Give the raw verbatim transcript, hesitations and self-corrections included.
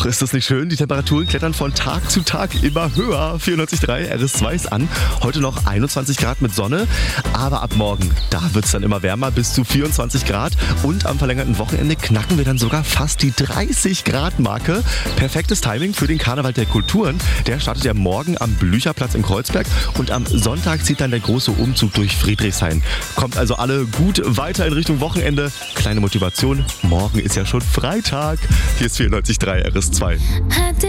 Och, ist das nicht schön? Die Temperaturen klettern von Tag zu Tag immer höher. vierundneunzig Komma drei R S zwei ist an. Heute noch einundzwanzig Grad mit Sonne. Aber ab morgen, da wird es dann immer wärmer, bis zu vierundzwanzig Grad. Und am verlängerten Wochenende knacken wir dann sogar fast die dreißig Grad Marke. Perfektes Timing für den Karneval der Kulturen. Der startet ja morgen am Blücherplatz in Kreuzberg. Und am Sonntag zieht dann der große Umzug durch Friedrichshain. Kommt also alle gut weiter in Richtung Wochenende. Kleine Motivation, morgen ist ja schon Freitag. Hier ist vierundneunzig Komma drei R S zwei.